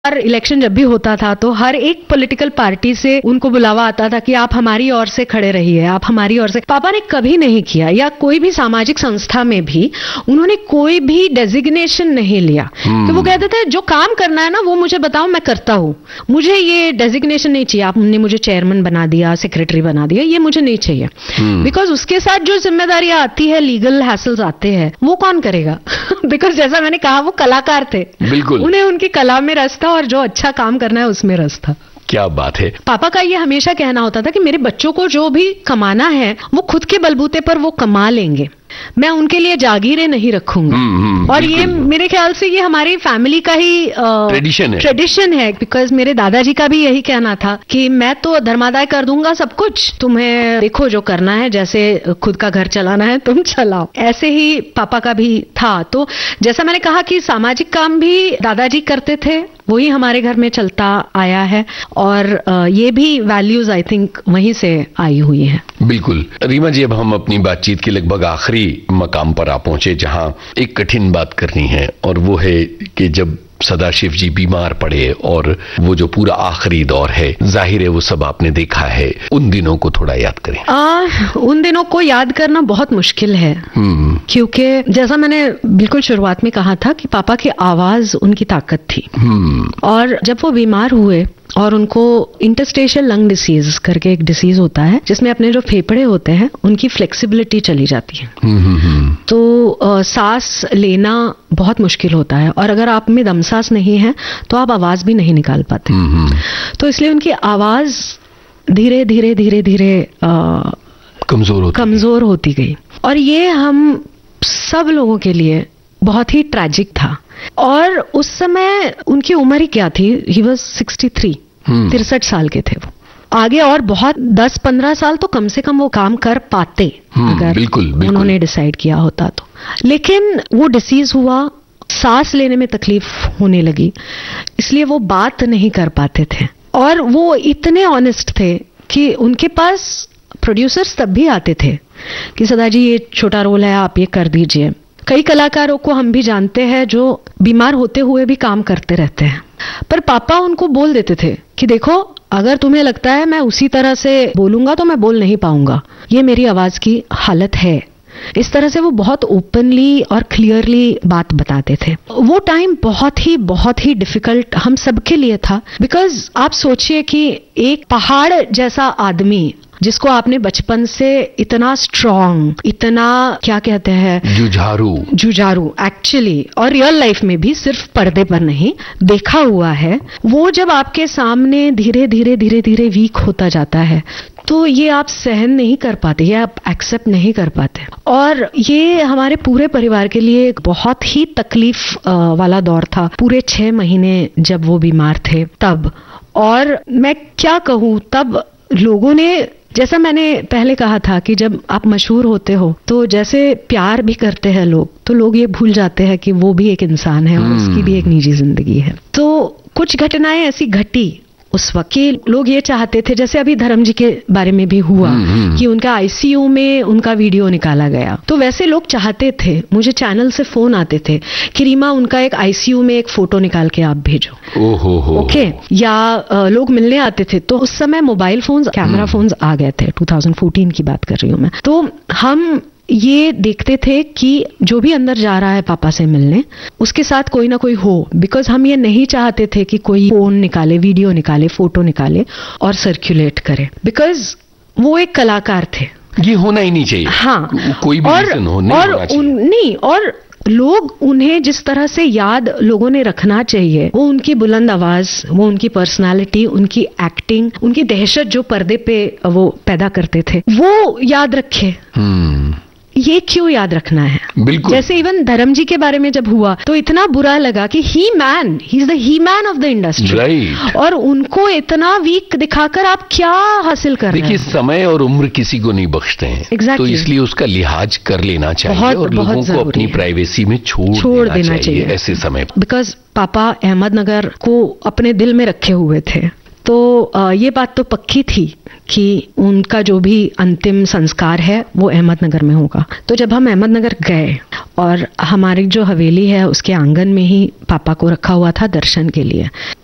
हर election जब भी होता था तो हर एक पॉलिटिकल पार्टी से उनको बुलावा आता था कि आप हमारी ओर से खड़े रहिए, आप हमारी ओर से। पापा ने कभी नहीं किया, या कोई भी सामाजिक संस्था में भी उन्होंने कोई भी डेजिग्नेशन नहीं लिया कि वो कहते थे जो काम करना है ना वो मुझे बताओ, मैं करता हूं, मुझे ये डेजिग्नेशन नहीं चाहिए, आपने मुझे चेयरमैन बना दिया, सेक्रेटरी बना दिया, ये मुझे नहीं चाहिए। बिकॉज उसके साथ जो जिम्मेदारियां आती है, लीगल हैसल्स आते हैं, वो कौन करेगा? बिकॉज जैसा मैंने कहा वो कलाकार थे, बिल्कुल उन्हें उनकी कला में रस था और जो अच्छा काम करना है उसमें रस था। क्या बात है। पापा का ये हमेशा कहना होता था कि मेरे बच्चों को जो भी कमाना है वो खुद के बलबूते पर वो कमा लेंगे, मैं उनके लिए जागीरें नहीं रखूंगा। और ये मेरे ख्याल से ये हमारी फैमिली का ही ट्रेडिशन है। बिकॉज मेरे दादाजी का भी यही कहना था कि मैं तो धर्मादाय कर दूंगा सब कुछ, तुम्हें देखो जो करना है, जैसे खुद का घर चलाना है तुम चलाओ। ऐसे ही पापा का भी था। तो जैसा मैंने कहा कि सामाजिक काम भी दादाजी करते थे, वही हमारे घर में चलता आया है और ये भी वैल्यूज आई थिंक वहीं से आई हुई है। बिल्कुल। रीमा जी, अब हम अपनी बातचीत के लगभग आखिरी मकाम पर आ पहुंचे जहां एक कठिन बात करनी है, और वो है कि जब सदाशिव जी बीमार पड़े और वो जो पूरा आखिरी दौर है, जाहिर है वो सब आपने देखा है, उन दिनों को थोड़ा याद करें। उन दिनों को याद करना बहुत मुश्किल है, क्योंकि जैसा मैंने बिल्कुल शुरुआत में कहा था कि पापा की आवाज उनकी ताकत थी। और जब वो बीमार हुए और उनको इंटरस्टेशियल लंग डिसीज करके एक डिसीज होता है जिसमें अपने जो फेफड़े होते हैं उनकी फ्लेक्सिबिलिटी चली जाती है, तो सांस लेना बहुत मुश्किल होता है, और अगर आप में दम सांस नहीं है तो आप आवाज भी नहीं निकाल पाते। तो इसलिए उनकी आवाज धीरे धीरे धीरे धीरे कमजोर होती गई, और ये हम सब लोगों के लिए बहुत ही ट्रैजिक था। और उस समय उनकी उम्र ही क्या थी? ही वॉज 63, 63 साल के थे वो। आगे और बहुत 10-15 साल तो कम से कम वो काम कर पाते अगर बिल्कुल। उन्होंने डिसाइड किया होता तो। लेकिन वो डिसीज हुआ, सांस लेने में तकलीफ होने लगी, इसलिए वो बात नहीं कर पाते थे। और वो इतने ऑनेस्ट थे कि उनके पास प्रोड्यूसर्स तब भी आते थे कि सदा जी ये छोटा रोल है, आप ये कर दीजिए। कई कलाकारों को हम भी जानते हैं जो बीमार होते हुए भी काम करते रहते हैं, पर पापा उनको बोल देते थे कि देखो अगर तुम्हें लगता है मैं उसी तरह से बोलूंगा तो मैं बोल नहीं पाऊंगा, ये मेरी आवाज की हालत है। इस तरह से वो बहुत ओपनली और क्लियरली बात बताते थे। वो टाइम बहुत ही डिफिकल्ट हम सबके लिए था, बिकॉज आप सोचिए कि एक पहाड़ जैसा आदमी जिसको आपने बचपन से इतना स्ट्रांग, इतना क्या कहते हैं, जुझारू एक्चुअली और रियल लाइफ में भी, सिर्फ पर्दे पर नहीं, देखा हुआ है, वो जब आपके सामने धीरे धीरे वीक होता जाता है तो ये आप सहन नहीं कर पाते, ये आप एक्सेप्ट नहीं कर पाते। और ये हमारे पूरे परिवार के लिए एक बहुत ही तकलीफ वाला दौर था, पूरे 6 महीने जब वो बीमार थे तब। और मैं क्या कहूँ, तब लोगों ने, जैसा मैंने पहले कहा था कि जब आप मशहूर होते हो तो जैसे प्यार भी करते हैं लोग, तो लोग ये भूल जाते हैं कि वो भी एक इंसान है और उसकी भी एक निजी जिंदगी है। तो कुछ घटनाएं ऐसी घटी उस वक्त कि लोग ये चाहते थे, जैसे अभी धर्म जी के बारे में भी हुआ कि उनका आईसीयू में उनका वीडियो निकाला गया, तो वैसे लोग चाहते थे, मुझे चैनल से फोन आते थे कि रीमा उनका एक आईसीयू में एक फोटो निकाल के आप भेजो। ओके। या लोग मिलने आते थे, तो उस समय मोबाइल फोन्स, कैमरा फोन्स आ गए थे, 2014 की बात कर रही हूं मैं। तो हम ये देखते थे कि जो भी अंदर जा रहा है पापा से मिलने, उसके साथ कोई ना कोई हो, बिकॉज हम ये नहीं चाहते थे कि कोई फोन निकाले, वीडियो निकाले, फोटो निकाले और सर्कुलेट करे, बिकॉज वो एक कलाकार थे। ये होना ही नहीं चाहिए। हाँ, कोई भी रीजन हो, नहीं होना चाहिए। और लोग उन्हें जिस तरह से याद लोगों ने रखना चाहिए, वो उनकी बुलंद आवाज, वो उनकी पर्सनालिटी, उनकी एक्टिंग, उनकी दहशत जो पर्दे पे वो पैदा करते थे, वो याद रखे। ये क्यों याद रखना है? बिल्कुल। जैसे इवन धर्म जी के बारे में जब हुआ तो इतना बुरा लगा कि he is the he man of the industry, right. और उनको इतना वीक दिखाकर आप क्या हासिल कर रहे हैं? देखिए, समय और उम्र किसी को नहीं बख्शते हैं। Exactly. तो इसलिए उसका लिहाज कर लेना चाहिए और लोगों को अपनी प्राइवेसी में छोड़ देना चाहिए ऐसे समय। बिकॉज पापा अहमदनगर को अपने दिल में रखे हुए थे, तो ये बात तो पक्की थी कि उनका जो भी अंतिम संस्कार है वो अहमदनगर में होगा। तो जब हम अहमदनगर गए और हमारी जो हवेली है उसके आंगन में ही पापा को रखा हुआ था दर्शन के लिए,